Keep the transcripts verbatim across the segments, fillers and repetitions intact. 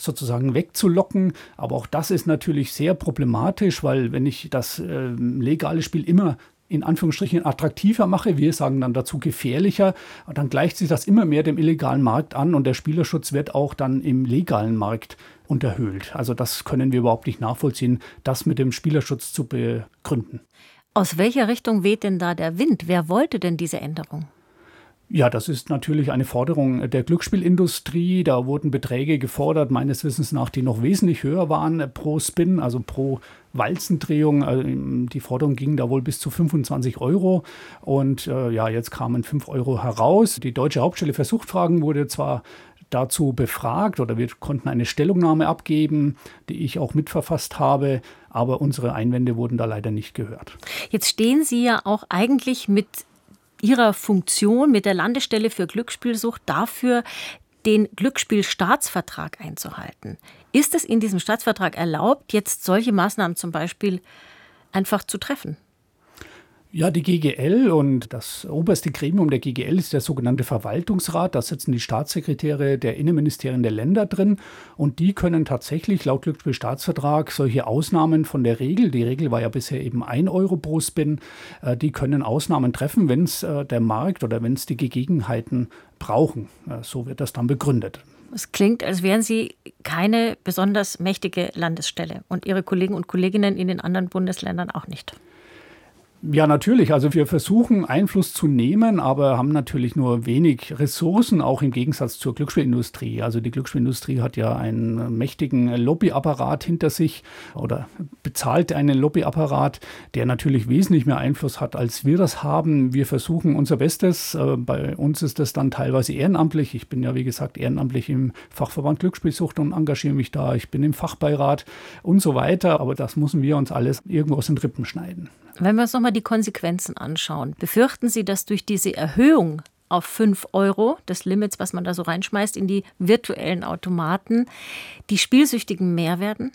sozusagen wegzulocken. Aber auch das ist natürlich sehr problematisch, weil wenn ich das äh, legale Spiel immer in Anführungsstrichen attraktiver mache, wir sagen dann dazu gefährlicher, dann gleicht sich das immer mehr dem illegalen Markt an und der Spielerschutz wird auch dann im legalen Markt unterhöhlt. Also das können wir überhaupt nicht nachvollziehen, das mit dem Spielerschutz zu begründen. Aus welcher Richtung weht denn da der Wind? Wer wollte denn diese Änderung? Ja, das ist natürlich eine Forderung der Glücksspielindustrie. Da wurden Beträge gefordert, meines Wissens nach, die noch wesentlich höher waren pro Spin, also pro Walzendrehung. Die Forderung ging da wohl bis zu fünfundzwanzig Euro. Und äh, ja, jetzt kamen fünf Euro heraus. Die Deutsche Hauptstelle für Suchtfragen wurde zwar dazu befragt oder wir konnten eine Stellungnahme abgeben, die ich auch mitverfasst habe, aber unsere Einwände wurden da leider nicht gehört. Jetzt stehen Sie ja auch eigentlich mit Ihrer Funktion mit der Landesstelle für Glücksspielsucht dafür, den Glücksspielstaatsvertrag einzuhalten. Ist es in diesem Staatsvertrag erlaubt, jetzt solche Maßnahmen zum Beispiel einfach zu treffen? Ja, die G G L und das oberste Gremium der G G L ist der sogenannte Verwaltungsrat. Da sitzen die Staatssekretäre der Innenministerien der Länder drin und die können tatsächlich laut Glücksspielstaatsvertrag solche Ausnahmen von der Regel, die Regel war ja bisher eben ein Euro pro Spin, die können Ausnahmen treffen, wenn es der Markt oder wenn es die Gegebenheiten brauchen. So wird das dann begründet. Es klingt, als wären Sie keine besonders mächtige Landesstelle und Ihre Kollegen und Kolleginnen in den anderen Bundesländern auch nicht. Ja, natürlich. Also wir versuchen Einfluss zu nehmen, aber haben natürlich nur wenig Ressourcen, auch im Gegensatz zur Glücksspielindustrie. Also die Glücksspielindustrie hat ja einen mächtigen Lobbyapparat hinter sich oder bezahlt einen Lobbyapparat, der natürlich wesentlich mehr Einfluss hat, als wir das haben. Wir versuchen unser Bestes. Bei uns ist das dann teilweise ehrenamtlich. Ich bin ja, wie gesagt, ehrenamtlich im Fachverband Glücksspielsucht und engagiere mich da. Ich bin im Fachbeirat und so weiter. Aber das müssen wir uns alles irgendwo aus den Rippen schneiden. Wenn wir uns nochmal die Konsequenzen anschauen, befürchten Sie, dass durch diese Erhöhung auf fünf Euro des Limits, was man da so reinschmeißt in die virtuellen Automaten, die Spielsüchtigen mehr werden?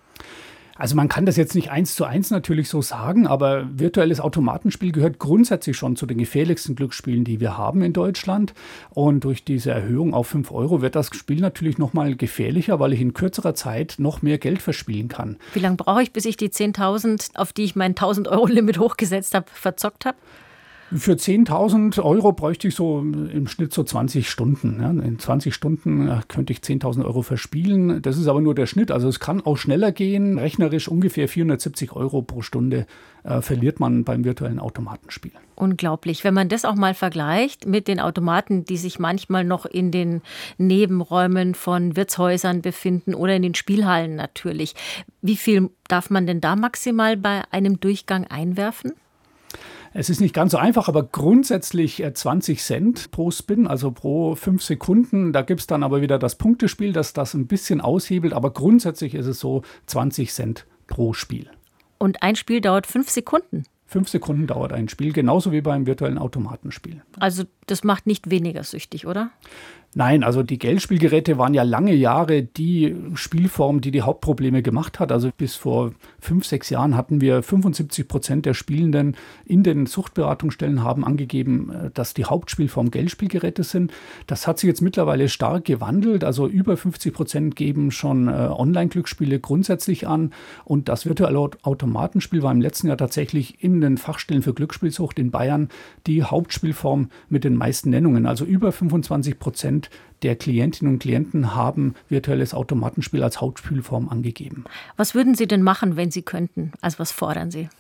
Also man kann das jetzt nicht eins zu eins natürlich so sagen, aber virtuelles Automatenspiel gehört grundsätzlich schon zu den gefährlichsten Glücksspielen, die wir haben in Deutschland. Und durch diese Erhöhung auf fünf Euro wird das Spiel natürlich noch mal gefährlicher, weil ich in kürzerer Zeit noch mehr Geld verspielen kann. Wie lange brauche ich, bis ich die zehntausend, auf die ich mein tausend Euro Limit hochgesetzt habe, verzockt habe? Für zehntausend Euro bräuchte ich so im Schnitt so zwanzig Stunden. Ja. In zwanzig Stunden könnte ich zehntausend Euro verspielen. Das ist aber nur der Schnitt. Also es kann auch schneller gehen. Rechnerisch ungefähr vierhundertsiebzig Euro pro Stunde äh, verliert man beim virtuellen Automatenspiel. Unglaublich. Wenn man das auch mal vergleicht mit den Automaten, die sich manchmal noch in den Nebenräumen von Wirtshäusern befinden oder in den Spielhallen natürlich. Wie viel darf man denn da maximal bei einem Durchgang einwerfen? Es ist nicht ganz so einfach, aber grundsätzlich zwanzig Cent pro Spin, also pro fünf Sekunden. Da gibt es dann aber wieder das Punktespiel, das das ein bisschen aushebelt. Aber grundsätzlich ist es so zwanzig Cent pro Spiel. Und ein Spiel dauert fünf Sekunden? Fünf Sekunden dauert ein Spiel, genauso wie beim virtuellen Automatenspiel. Also das macht nicht weniger süchtig, oder? Nein, also die Geldspielgeräte waren ja lange Jahre die Spielform, die die Hauptprobleme gemacht hat. Also bis vor fünf, sechs Jahren hatten wir fünfundsiebzig Prozent der Spielenden in den Suchtberatungsstellen haben angegeben, dass die Hauptspielform Geldspielgeräte sind. Das hat sich jetzt mittlerweile stark gewandelt. Also über fünfzig Prozent geben schon äh, Online-Glücksspiele grundsätzlich an. Und das virtuelle Automatenspiel war im letzten Jahr tatsächlich in den Fachstellen für Glücksspielsucht in Bayern die Hauptspielform mit den meisten Nennungen. Also über fünfundzwanzig Prozent der Klientinnen und Klienten haben virtuelles Automatenspiel als Hauptspielform angegeben. Was würden Sie denn machen, wenn Sie könnten? Also was fordern Sie?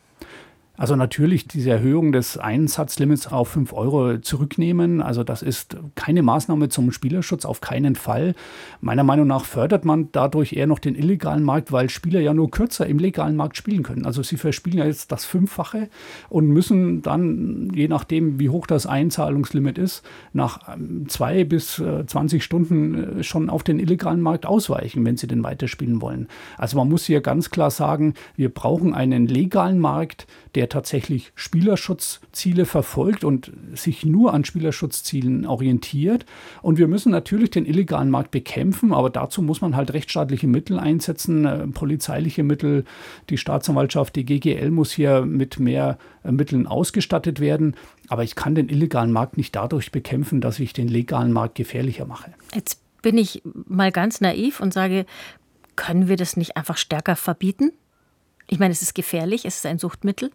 Also natürlich diese Erhöhung des Einsatzlimits auf fünf Euro zurücknehmen. Also das ist keine Maßnahme zum Spielerschutz, auf keinen Fall. Meiner Meinung nach fördert man dadurch eher noch den illegalen Markt, weil Spieler ja nur kürzer im legalen Markt spielen können. Also sie verspielen ja jetzt das Fünffache und müssen dann, je nachdem wie hoch das Einzahlungslimit ist, nach zwei bis zwanzig Stunden schon auf den illegalen Markt ausweichen, wenn sie den weiterspielen wollen. Also man muss hier ganz klar sagen, wir brauchen einen legalen Markt, der tatsächlich Spielerschutzziele verfolgt und sich nur an Spielerschutzzielen orientiert. Und wir müssen natürlich den illegalen Markt bekämpfen, aber dazu muss man halt rechtsstaatliche Mittel einsetzen, äh, polizeiliche Mittel. Die Staatsanwaltschaft, die G G L muss hier mit mehr äh, Mitteln ausgestattet werden. Aber ich kann den illegalen Markt nicht dadurch bekämpfen, dass ich den legalen Markt gefährlicher mache. Jetzt bin ich mal ganz naiv und sage, können wir das nicht einfach stärker verbieten? Ich meine, es ist gefährlich, es ist ein Suchtmittel.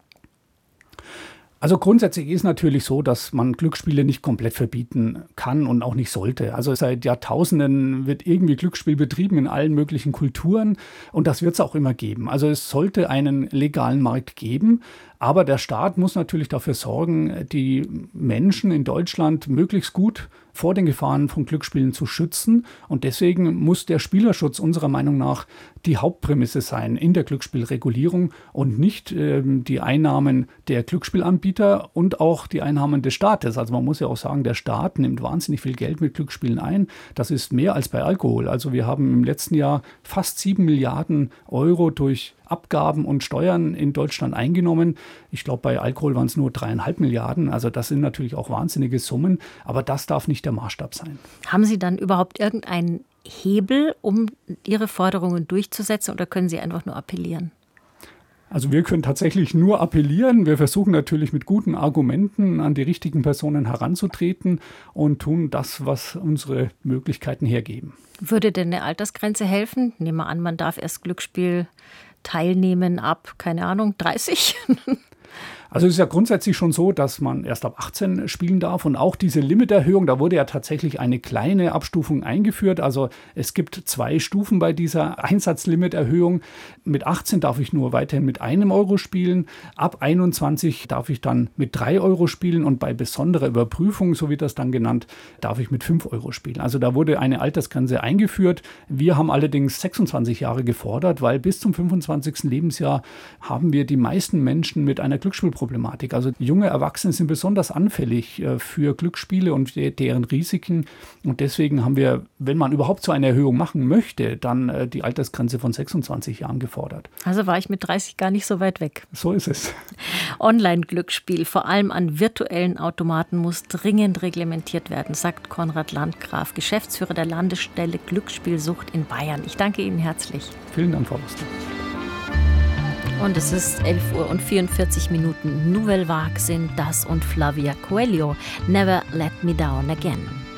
Also grundsätzlich ist natürlich so, dass man Glücksspiele nicht komplett verbieten kann und auch nicht sollte. Also seit Jahrtausenden wird irgendwie Glücksspiel betrieben in allen möglichen Kulturen und das wird es auch immer geben. Also es sollte einen legalen Markt geben, aber der Staat muss natürlich dafür sorgen, die Menschen in Deutschland möglichst gut vor den Gefahren von Glücksspielen zu schützen. Und deswegen muss der Spielerschutz unserer Meinung nach die Hauptprämisse sein in der Glücksspielregulierung und nicht äh, die Einnahmen der Glücksspielanbieter und auch die Einnahmen des Staates. Also man muss ja auch sagen, der Staat nimmt wahnsinnig viel Geld mit Glücksspielen ein. Das ist mehr als bei Alkohol. Also wir haben im letzten Jahr fast sieben Milliarden Euro durch Abgaben und Steuern in Deutschland eingenommen. Ich glaube, bei Alkohol waren es nur dreieinhalb Milliarden. Also das sind natürlich auch wahnsinnige Summen, aber das darf nicht der Maßstab sein. Haben Sie dann überhaupt irgendeinen Hebel, um Ihre Forderungen durchzusetzen, oder können Sie einfach nur appellieren? Also wir können tatsächlich nur appellieren. Wir versuchen natürlich mit guten Argumenten an die richtigen Personen heranzutreten und tun das, was unsere Möglichkeiten hergeben. Würde denn eine Altersgrenze helfen? Nehmen wir an, man darf erst Glücksspiel teilnehmen ab, keine Ahnung, dreißig? Also es ist ja grundsätzlich schon so, dass man erst ab achtzehn spielen darf und auch diese Limiterhöhung, da wurde ja tatsächlich eine kleine Abstufung eingeführt. Also es gibt zwei Stufen bei dieser Einsatzlimiterhöhung. Mit achtzehn darf ich nur weiterhin mit einem Euro spielen. Ab einundzwanzig darf ich dann mit drei Euro spielen und bei besonderer Überprüfung, so wird das dann genannt, darf ich mit fünf Euro spielen. Also da wurde eine Altersgrenze eingeführt. Wir haben allerdings sechsundzwanzig Jahre gefordert, weil bis zum fünfundzwanzigsten Lebensjahr haben wir die meisten Menschen mit einer Glücksspielproblematik. Problematik. Also junge Erwachsene sind besonders anfällig äh, für Glücksspiele und de- deren Risiken. Und deswegen haben wir, wenn man überhaupt so eine Erhöhung machen möchte, dann äh, die Altersgrenze von sechsundzwanzig Jahren gefordert. Also war ich mit dreißig gar nicht so weit weg. So ist es. Online-Glücksspiel, vor allem an virtuellen Automaten, muss dringend reglementiert werden, sagt Konrad Landgraf, Geschäftsführer der Landesstelle Glücksspielsucht in Bayern. Ich danke Ihnen herzlich. Vielen Dank, Frau Oster. Und es ist elf Uhr und vierundvierzig Minuten. Nouvelle Vague sind das und Flavia Coelho. Never Let Me Down Again.